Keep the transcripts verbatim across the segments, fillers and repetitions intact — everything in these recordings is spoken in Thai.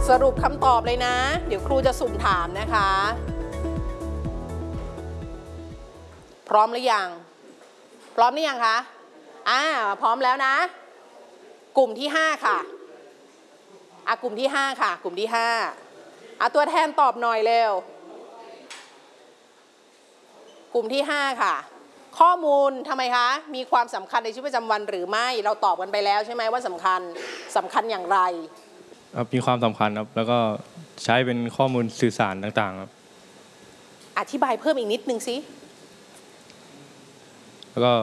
สรุปคำตอบเลยนะเดี๋ยวครูจะสุ่มถามนะคะพร้อมหรือยังพร้อมหรือยังคะอ่าพร้อมแล้วนะกลุ่มที่ห้าค่ะอ่ะกลุ่มที่ห้าค่ะกลุ่มที่ห้าอ่ะตัวแทนตอบหน่อยเร็วกลุ่มที่ห้าค่ะข้อมูลทำไมคะมีความสำคัญในชีวิตประจำวันหรือไม่เราตอบกันไปแล้วใช่ไหมว่าสำคัญสำคัญอย่างไรครับมีความสำคัญครับแล้วก็ใช้เป็นข้อมูลสื่อสารต่างๆครับอธิบายเพิ่มอีกนิดนึงสิแล้วก็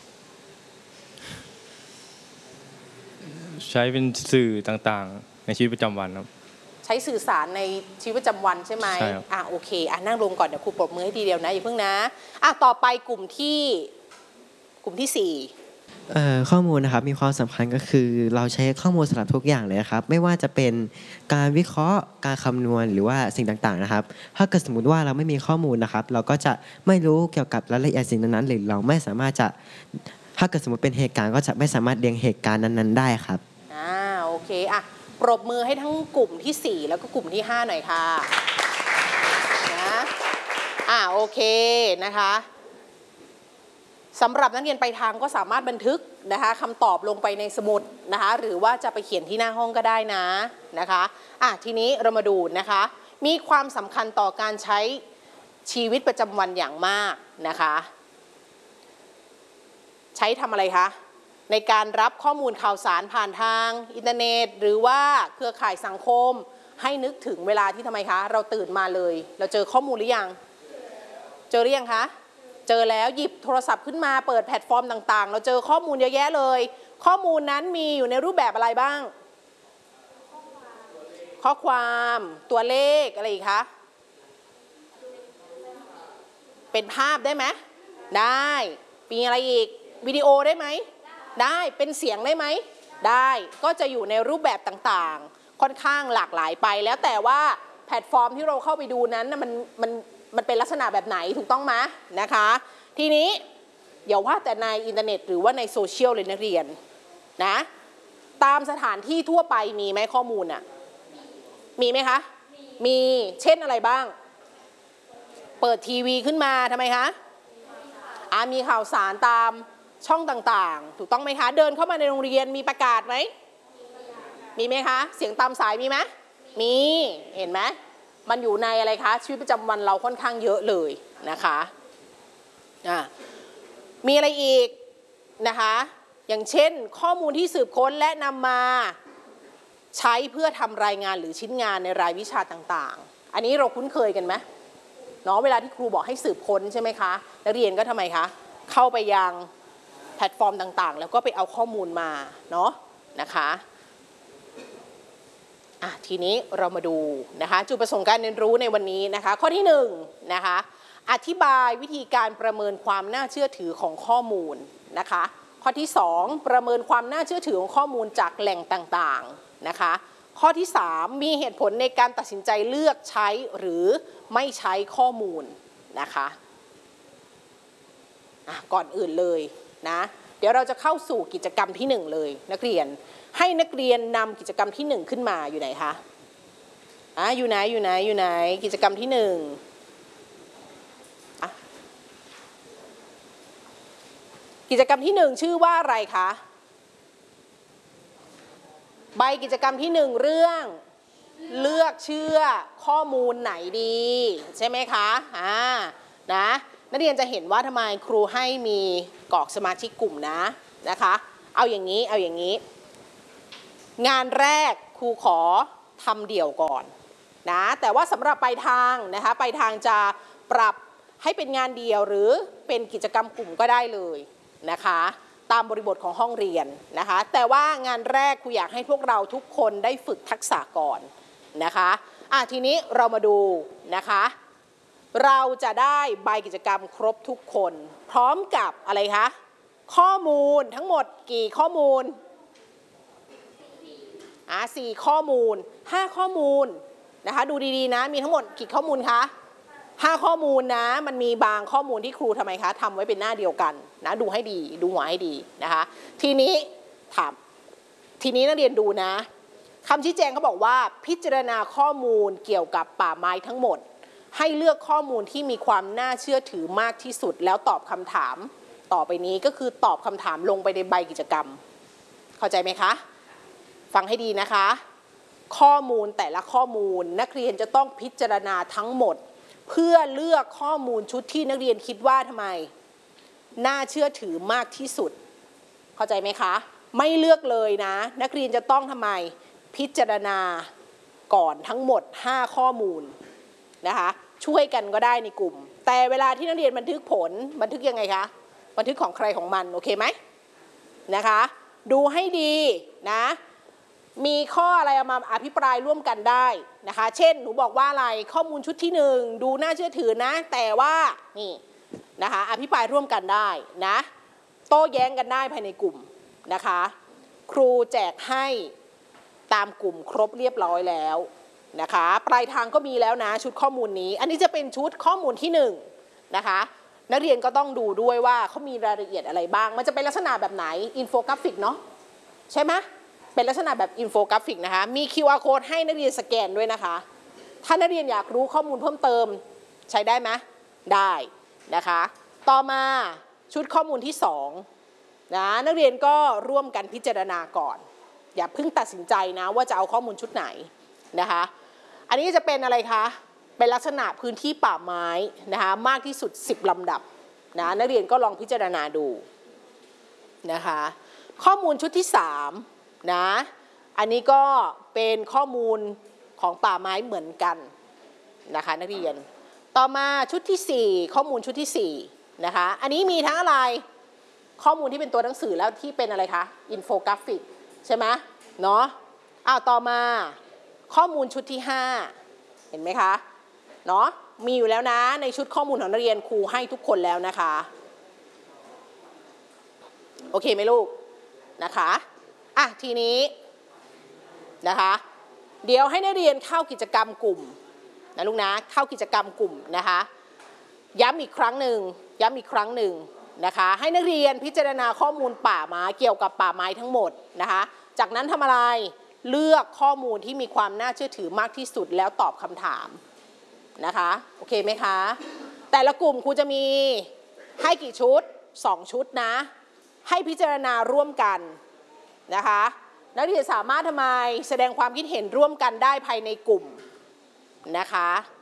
ใช้เป็นสื่อต่างๆในชีวิตประจำวันครับใช้สื่อสารในชีวิตประจำวันใช่ไหมใช่ครับอ่ะโอเคอ่ะนั่งลงก่อนเดี๋ยวครูปรบมือให้ทีเดียวนะอย่าเพิ่งนะอ่ะต่อไปกลุ่มที่กลุ่มที่สี่ข้อมูลนะครับมีความสำคัญก็คือเราใช้ข้อมูลสำหรับทุกอย่างเลยครับไม่ว่าจะเป็นการวิเคราะห์การคำนวณหรือว่าสิ่งต่างๆนะครับถ้าเกิดสมมติว่าเราไม่มีข้อมูลนะครับเราก็จะไม่รู้เกี่ยวกับรายละเอียดสิ่งนั้นๆหรือเราไม่สามารถจะถ้าเกิดสมมติเป็นเหตุการณ์ก็จะไม่สามารถเรียงเหตุการณ์นั้นๆได้ครับอ่าโอเคอ่ะปรบมือให้ทั้งกลุ่มที่สี่แล้วก็กลุ่มที่ห้าหน่อยค่ะนะอ่าโอเคนะคะสำหรับนักเรียนปลายทางก็สามารถบันทึกนะคะคำตอบลงไปในสมุดนะคะหรือว่าจะไปเขียนที่หน้าห้องก็ได้นะนะคะอ่ะทีนี้เรามาดูนะคะมีความสำคัญต่อการใช้ชีวิตประจำวันอย่างมากนะคะใช้ทำอะไรคะในการรับข้อมูลข่าวสารผ่านทางอินเทอร์เน็ตหรือว่าเครือข่ายสังคมให้นึกถึงเวลาที่ทำไมคะเราตื่นมาเลยเราเจอข้อมูลหรือยังเจอหรือยังคะเจอแล้วหยิบโทรศัพท์ขึ้นมาเปิดแพลตฟอร์มต่างๆเราเจอข้อมูลเยอะแยะเลยข้อมูลนั้นมีอยู่ในรูปแบบอะไรบ้างข้อความตัวเลขอะไรอีกคะเป็นภาพได้ไหมได้มีอะไรอีกวิดีโอได้ไหมได้เป็นเสียงได้ไหมได้ก็จะอยู่ในรูปแบบต่างๆค่อนข้างหลากหลายไปแล้วแต่ว่าแพลตฟอร์มที่เราเข้าไปดูนั้นมันมันมันเป็นลักษณะแบบไหนถูกต้องไหมนะคะทีนี้อย่าว่าแต่ในอินเทอร์เน็ตหรือว่าในโซเชียลเลยนักเรียนนะตามสถานที่ทั่วไปมีไหมข้อมูลอะมีไหมคะมีเช่นอะไรบ้างเปิดทีวีขึ้นมาทำไมคะอ่ามีข่าวสารตามช่องต่างๆถูกต้องไหมคะเดินเข้ามาในโรงเรียนมีประกาศไหมมีไหมคะเสียงตามสายมีไหมมีเห็นไหมมันอยู่ในอะไรคะชีวิตประจำวันเราค่อนข้างเยอะเลยนะคะอ่ามีอะไรอีกนะคะอย่างเช่นข้อมูลที่สืบค้นและนำมาใช้เพื่อทำรายงานหรือชิ้นงานในรายวิชาต่างๆอันนี้เราคุ้นเคยกันไหมเนาะเวลาที่ครูบอกให้สืบค้นใช่ไหมคะนักเรียนก็ทำไมคะเข้าไปยังแพลตฟอร์มต่างๆแล้วก็ไปเอาข้อมูลมาเนาะนะคะอ่ะทีนี้เรามาดูนะคะจุดประสงค์การเรียนรู้ในวันนี้นะคะข้อที่หนึ่งนะคะอธิบายวิธีการประเมินความน่าเชื่อถือของข้อมูลนะคะข้อที่สองประเมินความน่าเชื่อถือของข้อมูลจากแหล่งต่างๆนะคะข้อที่สามมีเหตุผลในการตัดสินใจเลือกใช้หรือไม่ใช้ข้อมูลนะคะอ่ะก่อนอื่นเลยนะเดี๋ยวเราจะเข้าสู่กิจกรรมที่หนึ่งเลยนักเรียนให้นักเรียนนำกิจกรรมที่หนึ่งขึ้นมาอยู่ไหนคะอ่ะอยู่ไหนอยู่ไหนอยู่ไหนกิจกรรมที่หนึ่งกิจกรรมที่หนึ่งชื่อว่าอะไรคะใบกิจกรรมที่หนึ่งเรื่องเลือกเชื่อข้อมูลไหนดีใช่ไหมคะอ่านะนักเรียนจะเห็นว่าทำไมครูให้มีกรอกสมาชิกกลุ่มนะนะคะเอาอย่างนี้เอาอย่างนี้งานแรกครูขอทำเดี่ยวก่อนนะแต่ว่าสำหรับปลายทางนะคะปลายทางจะปรับให้เป็นงานเดี่ยวหรือเป็นกิจกรรมกลุ่มก็ได้เลยนะคะตามบริบทของห้องเรียนนะคะแต่ว่างานแรกครูอยากให้พวกเราทุกคนได้ฝึกทักษะก่อนนะคะอ่ะทีนี้เรามาดูนะคะเราจะได้ใบกิจกรรมครบทุกคนพร้อมกับอะไรคะข้อมูลทั้งหมดกี่ข้อมูลอ่ะสี่ข้อมูลห้าข้อมูลนะคะดูดีๆนะมีทั้งหมดกี่ข้อมูลคะห้าข้อมูลนะมันมีบางข้อมูลที่ครูทำไมคะทำไว้เป็นหน้าเดียวกันนะดูให้ดีดูหัวให้ดีนะคะทีนี้ถามทีนี้นักเรียนดูนะคำชี้แจงเขาบอกว่าพิจารณาข้อมูลเกี่ยวกับป่าไม้ทั้งหมดให้เลือกข้อมูลที่มีความน่าเชื่อถือมากที่สุดแล้วตอบคำถามต่อไปนี้ก็คือตอบคำถามลงไปในใบกิจกรรมเข้าใจไหมคะฟังให้ดีนะคะข้อมูลแต่ละข้อมูลนักเรียนจะต้องพิจารณาทั้งหมดเพื่อเลือกข้อมูลชุดที่นักเรียนคิดว่าทำไมน่าเชื่อถือมากที่สุดเข้าใจไหมคะไม่เลือกเลยนะนักเรียนจะต้องทำไมพิจารณาก่อนทั้งหมดห้าข้อมูลนะคะช่วยกันก็ได้ในกลุ่มแต่เวลาที่นักเรียนบันทึกผลบันทึกยังไงคะบันทึกของใครของมันโอเคไหมนะคะดูให้ดีนะมีข้ออะไรเอามาอภิปรายร่วมกันได้นะคะเช่นหนูบอกว่าอะไรข้อมูลชุดที่หนึ่งดูน่าเชื่อถือนะแต่ว่านี่นะคะอภิปรายร่วมกันได้นะโต้แย้งกันได้ภายในกลุ่มนะคะครูแจกให้ตามกลุ่มครบเรียบร้อยแล้วนะคะปลายทางก็มีแล้วนะชุดข้อมูลนี้อันนี้จะเป็นชุดข้อมูลที่หนึ่งนะคะนักเรียนก็ต้องดูด้วยว่าเขามีรายละเอียดอะไรบ้างมันจะเป็นลักษณะแบบไหนอินโฟกราฟิกเนาะใช่ไหมเป็นลักษณะแบบอินโฟกราฟิกนะคะมี คิว อาร์ Code ให้นักเรียนสแกนด้วยนะคะถ้านักเรียนอยากรู้ข้อมูลเพิ่มเติมใช้ได้ไหมได้นะคะต่อมาชุดข้อมูลที่สองนะนักเรียนก็ร่วมกันพิจารณาก่อนอย่าเพิ่งตัดสินใจนะว่าจะเอาข้อมูลชุดไหนนะคะอันนี้จะเป็นอะไรคะเป็นลักษณะพื้นที่ป่าไม้นะคะมากที่สุดสิบลำดับนะนักเรียนก็ลองพิจารณาดูนะคะข้อมูลชุดที่สามนะอันนี้ก็เป็นข้อมูลของป่าไม้เหมือนกันนะคะนักเรียนต่อมาชุดที่สี่ข้อมูลชุดที่สี่นะคะอันนี้มีทั้งอะไรข้อมูลที่เป็นตัวหนังสือแล้วที่เป็นอะไรคะอินโฟกราฟิกใช่ไหมเนาะอ้าวต่อมาข้อมูลชุดที่ห้าเห็นไหมคะเนาะมีอยู่แล้วนะในชุดข้อมูลของนักเรียนครูให้ทุกคนแล้วนะคะโอเคไหมลูกนะคะอ่ะทีนี้นะคะเดี๋ยวให้นักเรียนเข้ากิจกรรมกลุ่มนะลูกนะเข้ากิจกรรมกลุ่มนะคะย้ำอีกครั้งหนึ่งย้ำอีกครั้งหนึ่งนะคะให้นักเรียนพิจารณาข้อมูลป่าไม้เกี่ยวกับป่าไม้ทั้งหมดนะคะจากนั้นทำอะไรเลือกข้อมูลที่มีความน่าเชื่อถือมากที่สุดแล้วตอบคำถามนะคะโอเคไหมคะแต่ละกลุ่มครูจะมีให้กี่ชุดสองชุดนะให้พิจารณาร่วมกันนะคะนักเรียนสามารถทำไมแสดงความคิดเห็นร่วมกันได้ภายในกลุ่มนะคะ